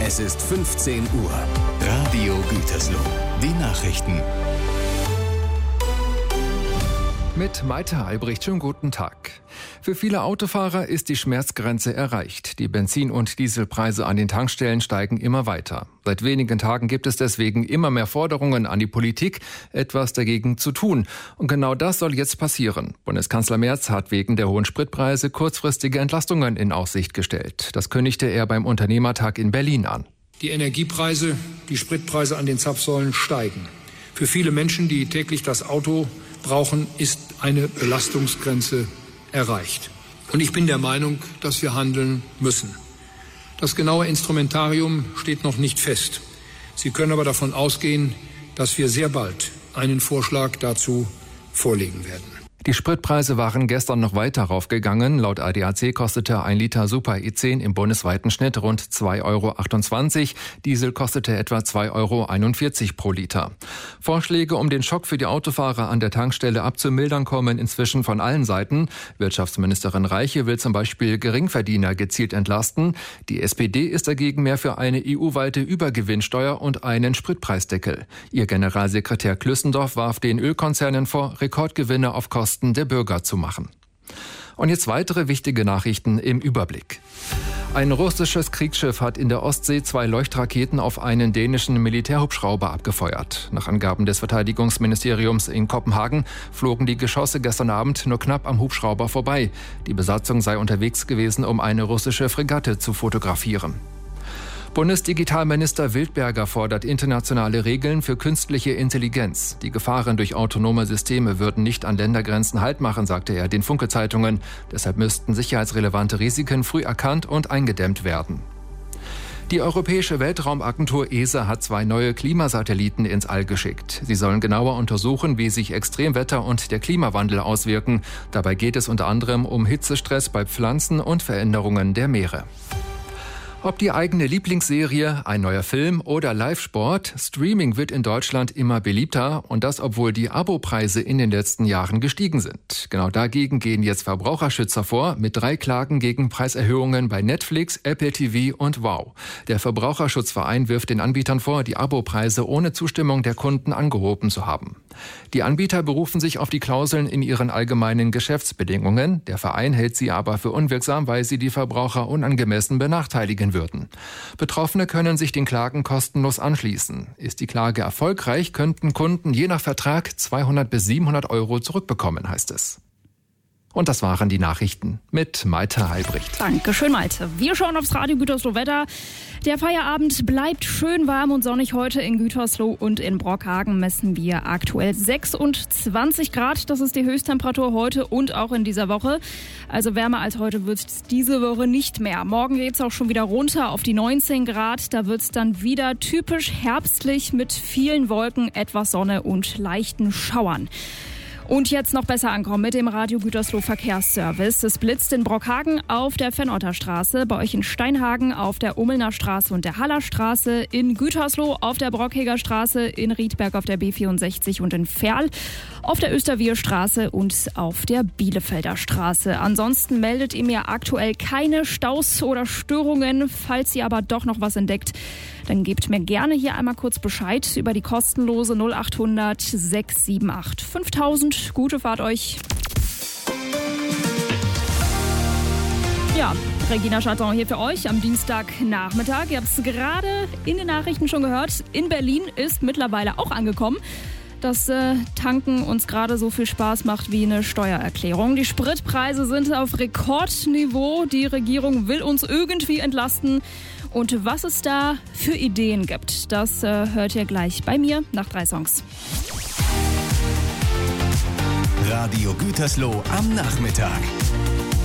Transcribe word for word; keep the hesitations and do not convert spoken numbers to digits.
Es ist fünfzehn Uhr. Radio Gütersloh. Die Nachrichten. Mit Maite Albrecht, schönen guten Tag. Für viele Autofahrer ist die Schmerzgrenze erreicht. Die Benzin- und Dieselpreise an den Tankstellen steigen immer weiter. Seit wenigen Tagen gibt es deswegen immer mehr Forderungen an die Politik, etwas dagegen zu tun. Und genau das soll jetzt passieren. Bundeskanzler Merz hat wegen der hohen Spritpreise kurzfristige Entlastungen in Aussicht gestellt. Das kündigte er beim Unternehmertag in Berlin an. Die Energiepreise, die Spritpreise an den Zapfsäulen steigen. Für viele Menschen, die täglich das Auto brauchen, ist eine Belastungsgrenze erreicht. Und ich bin der Meinung, dass wir handeln müssen. Das genaue Instrumentarium steht noch nicht fest. Sie können aber davon ausgehen, dass wir sehr bald einen Vorschlag dazu vorlegen werden. Die Spritpreise waren gestern noch weiter raufgegangen. Laut A D A C kostete ein Liter Super E zehn im bundesweiten Schnitt rund zwei Euro achtundzwanzig. Diesel kostete etwa zwei Euro einundvierzig pro Liter. Vorschläge, um den Schock für die Autofahrer an der Tankstelle abzumildern, kommen inzwischen von allen Seiten. Wirtschaftsministerin Reiche will zum Beispiel Geringverdiener gezielt entlasten. Die S P D ist dagegen mehr für eine E U-weite Übergewinnsteuer und einen Spritpreisdeckel. Ihr Generalsekretär Klüssendorf warf den Ölkonzernen vor, Rekordgewinne auf Kosten der Bürger zu machen. Und jetzt weitere wichtige Nachrichten im Überblick. Ein russisches Kriegsschiff hat in der Ostsee zwei Leuchtraketen auf einen dänischen Militärhubschrauber abgefeuert. Nach Angaben des Verteidigungsministeriums in Kopenhagen flogen die Geschosse gestern Abend nur knapp am Hubschrauber vorbei. Die Besatzung sei unterwegs gewesen, um eine russische Fregatte zu fotografieren. Bundesdigitalminister Wildberger fordert internationale Regeln für künstliche Intelligenz. Die Gefahren durch autonome Systeme würden nicht an Ländergrenzen Halt machen, sagte er den Funke-Zeitungen. Deshalb müssten sicherheitsrelevante Risiken früh erkannt und eingedämmt werden. Die Europäische Weltraumagentur E S A hat zwei neue Klimasatelliten ins All geschickt. Sie sollen genauer untersuchen, wie sich Extremwetter und der Klimawandel auswirken. Dabei geht es unter anderem um Hitzestress bei Pflanzen und Veränderungen der Meere. Ob die eigene Lieblingsserie, ein neuer Film oder Live-Sport, Streaming wird in Deutschland immer beliebter und das, obwohl die Abopreise in den letzten Jahren gestiegen sind. Genau dagegen gehen jetzt Verbraucherschützer vor mit drei Klagen gegen Preiserhöhungen bei Netflix, Apple T V und Wow. Der Verbraucherschutzverein wirft den Anbietern vor, die Abopreise ohne Zustimmung der Kunden angehoben zu haben. Die Anbieter berufen sich auf die Klauseln in ihren allgemeinen Geschäftsbedingungen. Der Verein hält sie aber für unwirksam, weil sie die Verbraucher unangemessen benachteiligen würden. Betroffene können sich den Klagen kostenlos anschließen. Ist die Klage erfolgreich, könnten Kunden je nach Vertrag zweihundert bis siebenhundert Euro zurückbekommen, heißt es. Und das waren die Nachrichten mit Maite Albrecht. Dankeschön, Maite. Wir schauen aufs Radio Gütersloh Wetter. Der Feierabend bleibt schön warm und sonnig heute in Gütersloh und in Brockhagen messen wir aktuell sechsundzwanzig Grad. Das ist die Höchsttemperatur heute und auch in dieser Woche. Also wärmer als heute wird es diese Woche nicht mehr. Morgen geht es auch schon wieder runter auf die neunzehn Grad. Da wird es dann wieder typisch herbstlich mit vielen Wolken, etwas Sonne und leichten Schauern. Und jetzt noch besser ankommen mit dem Radio Gütersloh Verkehrsservice. Es blitzt in Brockhagen auf der Vennotter Straße, bei euch in Steinhagen auf der Ummelner Straße und der Haller Straße, in Gütersloh auf der Brockheger Straße, in Riedberg auf der B vierundsechzig und in Verl auf der Österwier Straße und auf der Bielefelder Straße. Ansonsten meldet ihr mir aktuell keine Staus oder Störungen. Falls ihr aber doch noch was entdeckt, dann gebt mir gerne hier einmal kurz Bescheid über die kostenlose null achthundert sechs sieben acht fünftausend. Gute Fahrt euch. Ja, Regina Chaton hier für euch am Dienstagnachmittag. Ihr habt es gerade in den Nachrichten schon gehört. In Berlin ist mittlerweile auch angekommen, dass äh, Tanken uns gerade so viel Spaß macht wie eine Steuererklärung. Die Spritpreise sind auf Rekordniveau. Die Regierung will uns irgendwie entlasten. Und was es da für Ideen gibt, das äh, hört ihr gleich bei mir nach drei Songs. Radio Gütersloh am Nachmittag.